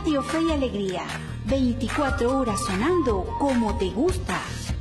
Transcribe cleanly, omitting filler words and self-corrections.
Radio Fe y Alegría, 24 horas sonando como te gusta.